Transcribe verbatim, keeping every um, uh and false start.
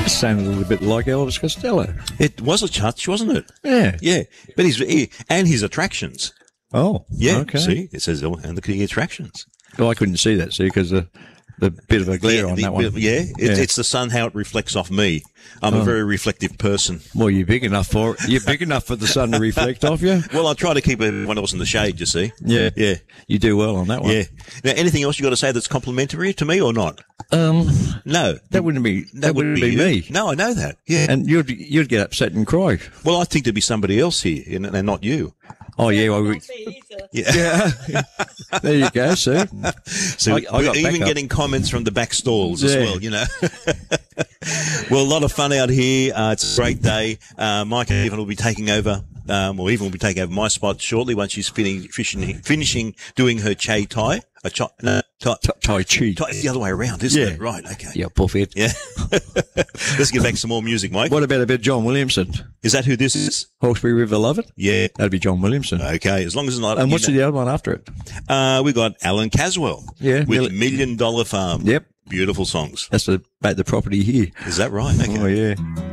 Sounded a little bit like Elvis Costello. It was a touch, wasn't it? Yeah. Yeah. But he's, he, and his attractions. Oh. Yeah. Okay. See, it says, oh, and look at the attractions. Well, I couldn't see that, see, because the, the bit of a glare yeah, on the, that one. Yeah, it, Yeah. It's the sun, how it reflects off me. I'm Oh. a very reflective person. Well, you're big enough for it. You're big enough for the sun to reflect off you. Well, I try to keep everyone else in the shade, you see. Yeah. Yeah. You do well on that one. Yeah. Now, anything else you got to say that's complimentary to me or not? Um, No. that wouldn't be, that, wouldn't be, you. me. No, I know that. Yeah. And you'd, you'd get upset and cry. Well, I think there'd be somebody else here, and, and not you. Oh, yeah. Well, we, Yeah. yeah. There you go, see. So I- I we're got even backup. getting comments from the back stalls as Yeah. well, you know. Well, a lot of fun out here. Uh, it's a great day. Uh, Mike Evan will be taking over, um, or Evan will be taking over my spot shortly once she's fin- finishing, finishing doing her Che Tai. A chi- no, tai, Tai Chi. tai. It's the other way around, isn't Yeah. it? Right, okay. Yeah, buffet. Yeah. Let's get back to some more music, Mike. What about a bit of John Williamson? Is that who this is? Hawkesbury River Love It? Yeah. That'd be John Williamson. Okay, as long as it's not. And you what's know- the other one after it? Uh, we got Alan Caswell. Yeah, With Milli- Million Dollar Farm. Yep. Beautiful songs. That's the, about the property here. Is that right? Okay. Oh, yeah.